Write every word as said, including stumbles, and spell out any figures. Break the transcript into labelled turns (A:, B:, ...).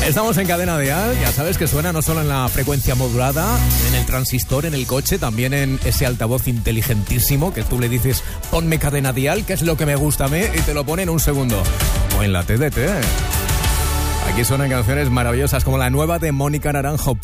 A: Estamos en Cadena Dial, ya sabes que suena no solo en la frecuencia modulada, en el transistor, en el coche, también en ese altavoz inteligentísimo que tú le dices ponme Cadena Dial, que es lo que me gusta a mí, y te lo pone en un segundo. O en la T D T. Aquí suenan canciones maravillosas como la nueva de Mónica Naranjo.